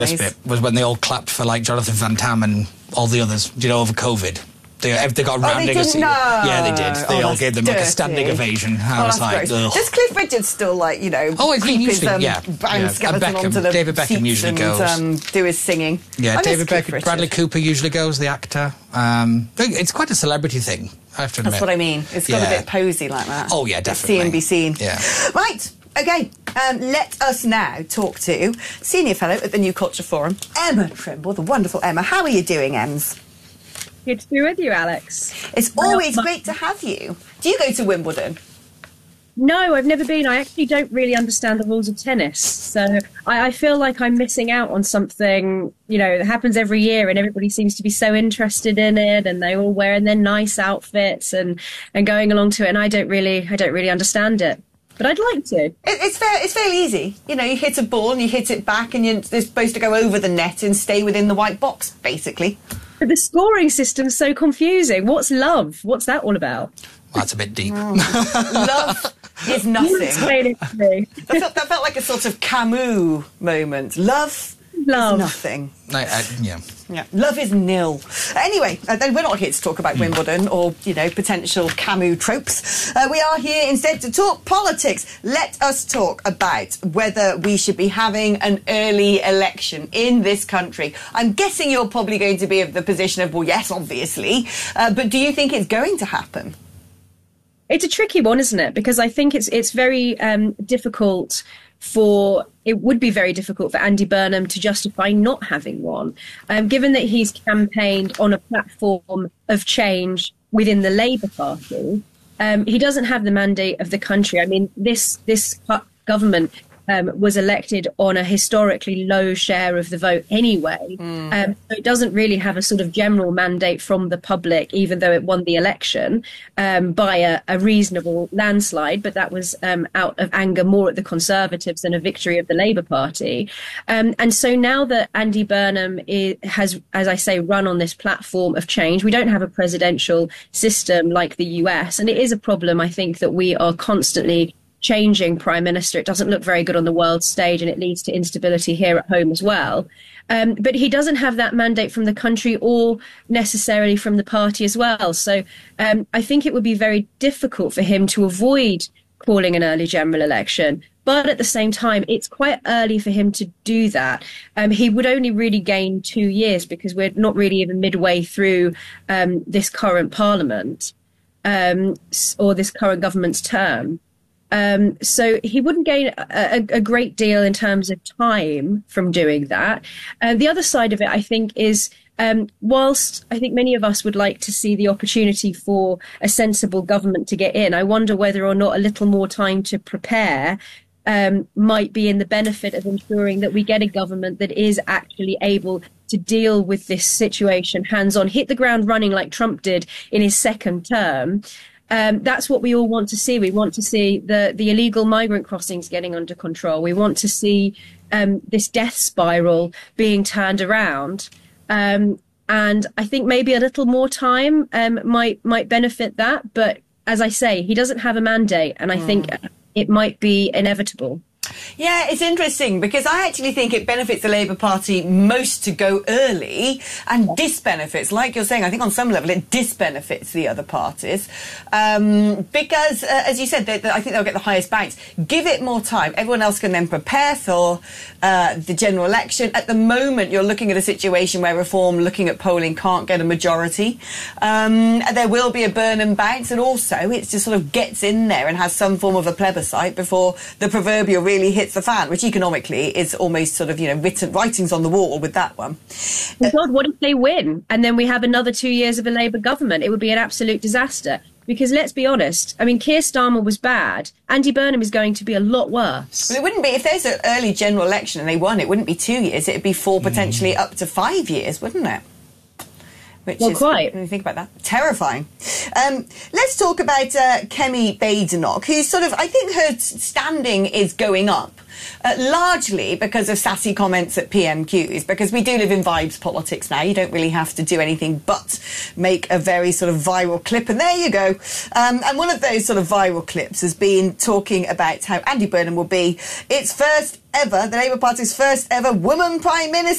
This bit was when they all clapped for like Jonathan Van Tam and all the others, over COVID. They got rounding us. Yeah, they did. They all gave them like a standing ovation. I was like, ugh. Does Cliff Richard still keep his band skeleton onto the David Beckham usually goes. Do his singing? Yeah, David Beckham. Bradley Cooper usually goes, the actor. It's quite a celebrity thing, I have to admit. That's what I mean. It's got a bit posy like that. Oh, yeah, definitely. See and be seen. Yeah. Right. Okay, let us now talk to Senior Fellow at the New Culture Forum, Emma Trimble, the wonderful Emma. How are you doing, Ems? Good to be with you, Alex. It's always great to have you. Do you go to Wimbledon? No, I've never been. I actually don't really understand the rules of tennis. So I feel like I'm missing out on something, that happens every year and everybody seems to be so interested in it and they're all wearing their nice outfits and going along to it. And I don't really understand it. But I'd like to. It's fairly easy. You hit a ball and you hit it back and you're supposed to go over the net and stay within the white box, basically. But the scoring system's so confusing. What's love? What's that all about? Well, that's a bit deep. Love is nothing. Explain it to me. That felt like a sort of Camus moment. Love is nothing. Yeah. Love is nil. Anyway, we're not here to talk about Wimbledon or, potential Camus tropes. We are here instead to talk politics. Let us talk about whether we should be having an early election in this country. I'm guessing you're probably going to be of the position of, well, yes, obviously. But do you think it's going to happen? It's a tricky one, isn't it? Because I think it's very difficult it would be very difficult for Andy Burnham to justify not having one, given that he's campaigned on a platform of change within the Labour Party. He doesn't have the mandate of the country. I mean, this government was elected on a historically low share of the vote anyway. So it doesn't really have a sort of general mandate from the public, even though it won the election by a reasonable landslide. But that was out of anger more at the Conservatives than a victory of the Labour Party. And so now that Andy Burnham has, as I say, run on this platform of change, we don't have a presidential system like the US. And it is a problem, I think, that we are constantly changing prime minister. It doesn't look very good on the world stage and it leads to instability here at home as well. But he doesn't have that mandate from the country or necessarily from the party as well. So I think it would be very difficult for him to avoid calling an early general election. But at the same time, it's quite early for him to do that. He would only really gain 2 years because we're not really even midway through this current parliament or this current government's term. So he wouldn't gain a great deal in terms of time from doing that. The other side of it, I think, is whilst I think many of us would like to see the opportunity for a sensible government to get in, I wonder whether or not a little more time to prepare might be in the benefit of ensuring that we get a government that is actually able to deal with this situation hands-on, hit the ground running like Trump did in his second term. That's what we all want to see. We want to see the illegal migrant crossings getting under control. We want to see this death spiral being turned around. And I think maybe a little more time might benefit that. But as I say, he doesn't have a mandate, and I think it might be inevitable. Yeah, it's interesting because I actually think it benefits the Labour Party most to go early and disbenefits, like you're saying, I think on some level it disbenefits the other parties because, as you said, I think they'll get the highest banks. Give it more time. Everyone else can then prepare for the general election. At the moment, you're looking at a situation where Reform, looking at polling, can't get a majority. There will be a Burnham bounce, and also it just sort of gets in there and has some form of a plebiscite before the proverbial really hits the fan, which economically is almost sort of, writings on the wall with that one. God, what if they win? And then we have another 2 years of a Labour government? It would be an absolute disaster. Because let's be honest, I mean, Keir Starmer was bad. Andy Burnham is going to be a lot worse. Well, it wouldn't be, if there's an early general election and they won, it wouldn't be 2 years, it'd be 4, potentially up to 5 years, wouldn't it? Which well, is, quite. when you think about that, terrifying. Let's talk about Kemi Badenoch, who's sort of, I think her standing is going up. Largely because of sassy comments at PMQs, because we do live in vibes politics now. You don't really have to do anything but make a very sort of viral clip, and there you go. And one of those sort of viral clips has been talking about how Andy Burnham will be the Labour Party's first ever woman Prime Minister.